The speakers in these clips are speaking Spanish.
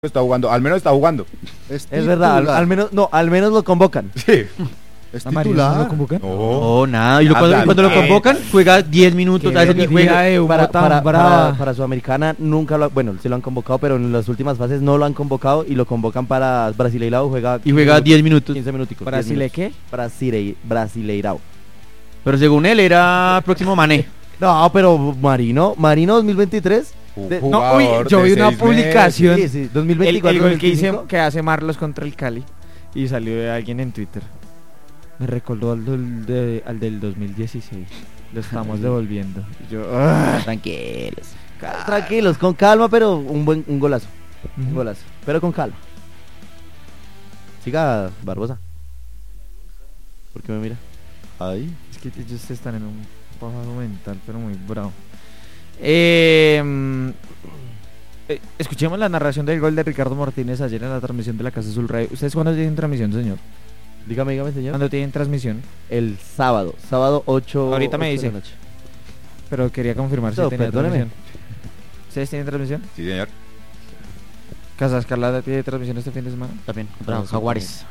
Está jugando, al menos está jugando. Es verdad, al menos lo convocan. Sí. ¿Es titular? ¿No lo convocan? No, nada. Y cuando lo convocan, juega 10 minutos. A veces ni juega. Para Sudamericana nunca lo bueno, sí lo han convocado, pero en las últimas fases no lo han convocado y lo convocan para Brasileirao. Juega 10 minutos. 15 minutos. ¿Brasile qué? Brasileirao. Pero según él era próximo Mané. No, pero Marino 2023. Yo vi una publicación. Sí, 2024. El gol que hice, que hace Marlos contra el Cali y salió de alguien en Twitter. Me recordó al del 2016. Lo estamos devolviendo. Yo, Tranquilos, con calma, pero un golazo. Un golazo, pero con calma. Siga Barbosa. ¿Por qué me mira? Ay, es que ellos están en un bajo mental, pero muy bravo. Escuchemos la narración del gol de Ricardo Martínez ayer en la transmisión de la Casa Azul Radio. ¿Ustedes cuándo tienen transmisión, señor? Dígame, señor. ¿Cuándo tienen transmisión? El sábado 8. Ahorita me dice. Pero quería confirmar si tenía transmisión. ¿Ustedes tienen transmisión? Sí, señor. ¿Casa Escarlata tiene transmisión este fin de semana? También, contra Jaguares.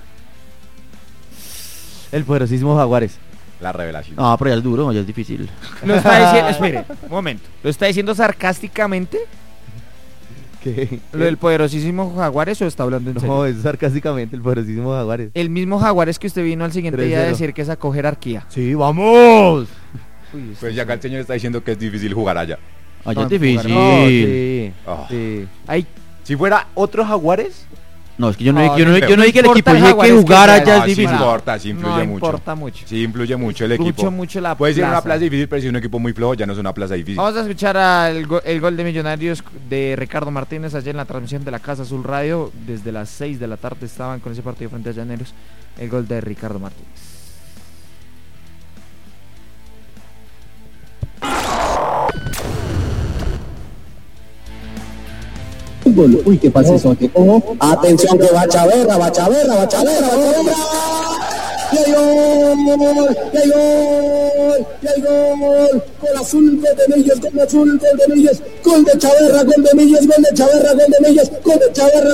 El poderosísimo Jaguares. La revelación. No, pero ya es duro, ya es difícil. Lo está diciendo, espere, un momento. ¿Lo está diciendo sarcásticamente? ¿Qué? ¿Lo del poderosísimo Jaguares o está hablando en serio? No, es sarcásticamente el poderosísimo Jaguares. El mismo Jaguares que usted vino al siguiente 3-0. día a decir que sacó jerarquía. Sí, vamos. Pues ya acá el señor está diciendo que es difícil jugar allá. Allá es difícil. No, sí. Oh. Sí. Ay, Si fuera otro Jaguares, No, es que yo no No, dije que el equipo importa el llegue Jaguares que jugar que allá sea. es sí difícil. importa, sí influye no mucho. importa mucho. Sí influye mucho el equipo. Mucho la Puede ser una plaza. plaza difícil, pero si es un equipo muy flojo ya no es una plaza difícil. Vamos a escuchar el gol de Millonarios de Ricardo Martínez ayer en la transmisión de la Casa Azul Radio. Desde las 6 de la tarde estaban con ese partido frente a Llaneros. El gol de Ricardo Martínez. Uy, ¿qué pasa eso aquí? Atención que va Chaverra. Y hay gol, gol azul, gol de Millos, gol azul, gol de Millos, gol de Chaverra, gol de Millos, gol de Chaverra,